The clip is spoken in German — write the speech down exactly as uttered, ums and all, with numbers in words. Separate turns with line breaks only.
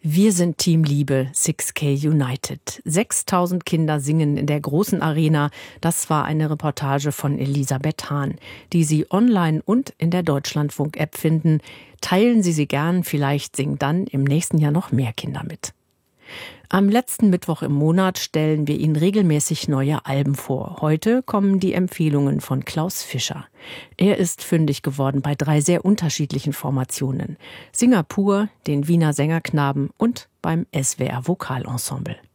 Wir sind Team Liebe, six K United. sechstausend Kinder singen in der großen Arena. Das war eine Reportage von Elisabeth Hahn, die Sie online und in der Deutschlandfunk-App finden. Teilen Sie sie gern, vielleicht singen dann im nächsten Jahr noch mehr Kinder mit. Am letzten Mittwoch im Monat stellen wir Ihnen regelmäßig neue Alben vor. Heute kommen die Empfehlungen von Klaus Fischer. Er ist fündig geworden bei drei sehr unterschiedlichen Formationen. Singapur, den Wiener Sängerknaben und beim S W R Vokalensemble.